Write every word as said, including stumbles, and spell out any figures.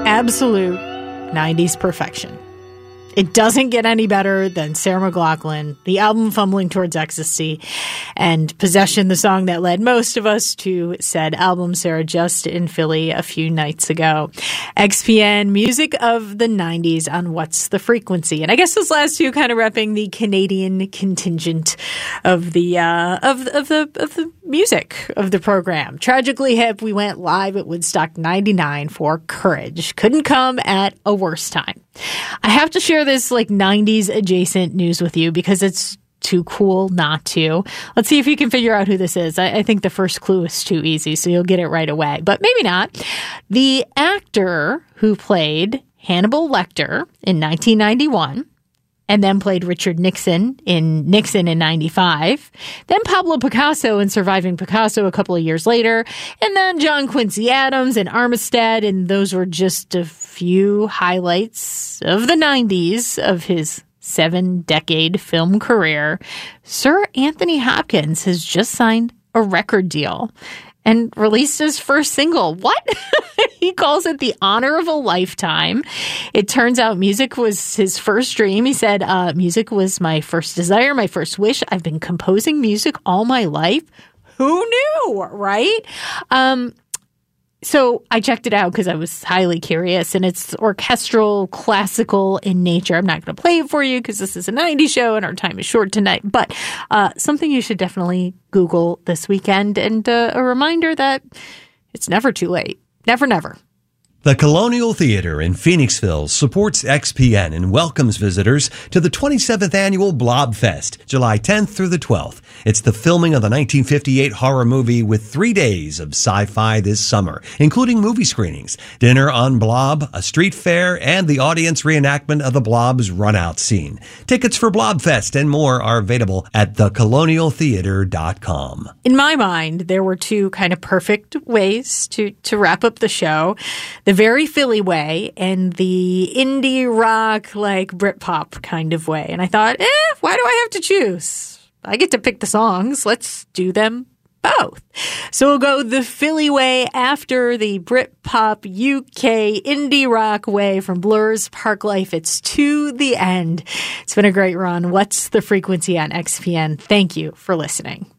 absolute nineties perfection. It doesn't get any better than Sarah McLachlan, the album Fumbling Towards Ecstasy, and Possession, the song that led most of us to said album, Sarah, just in Philly a few nights ago. X P N, music of the nineties on What's the Frequency? And I guess those last two kind of repping the Canadian contingent of the, uh, of, of the, of the music of the program. Tragically Hip, we went live at Woodstock ninety-nine for Courage. Couldn't come at a worse time. I have to share this like nineties adjacent news with you because it's too cool not to. Let's see if you can figure out who this is. I, I think the first clue is too easy, so you'll get it right away. But maybe not. The actor who played Hannibal Lecter in nineteen ninety-one and then played Richard Nixon in Nixon in ninety-five, then Pablo Picasso in Surviving Picasso a couple of years later, and then John Quincy Adams in Armistead, and those were just a few highlights of the nineties of his seven-decade film career. Sir Anthony Hopkins has just signed a record deal and released his first single. What? He calls it The Honor of a Lifetime. It turns out music was his first dream. He said, uh, music was my first desire, my first wish. I've been composing music all my life. Who knew, right? Um, So I checked it out because I was highly curious, and it's orchestral, classical in nature. I'm not going to play it for you because this is a nineties show and our time is short tonight, but uh, something you should definitely Google this weekend, and uh, a reminder that it's never too late. Never, never. The Colonial Theater in Phoenixville supports X P N and welcomes visitors to the twenty-seventh Annual Blobfest, July tenth through the twelfth. It's the filming of the nineteen fifty-eight horror movie with three days of sci-fi this summer, including movie screenings, dinner on Blob, a street fair, and the audience reenactment of the Blob's run-out scene. Tickets for Blobfest and more are available at the colonial theater dot com. In my mind, there were two kind of perfect ways to, to wrap up the show. The very Philly way and the indie rock, like Britpop kind of way. And I thought, eh, why do I have to choose? I get to pick the songs. Let's do them both. So we'll go the Philly way after the Britpop U K indie rock way from Blur's Parklife. It's To the End. It's been a great run. What's the Frequency on X P N? Thank you for listening.